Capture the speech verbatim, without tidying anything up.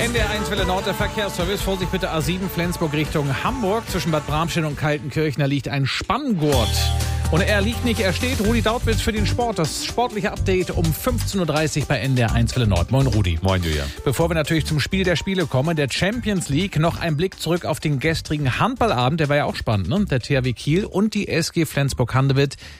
N D R eins Welle Nord, der Verkehrsservice. Vorsicht bitte A sieben Flensburg Richtung Hamburg. Zwischen Bad Bramstedt und Kaltenkirchen, da liegt ein Spanngurt. Und er liegt nicht, er steht. Rudi Dautwitz für den Sport. Das sportliche Update um fünfzehn Uhr dreißig bei N D R eins Welle Nord. Moin Rudi. Moin Julia. Bevor wir natürlich zum Spiel der Spiele kommen, der Champions League, noch ein Blick zurück auf den gestrigen Handballabend. Der war ja auch spannend, ne? Der T H W Kiel und die S G Flensburg-Handewitt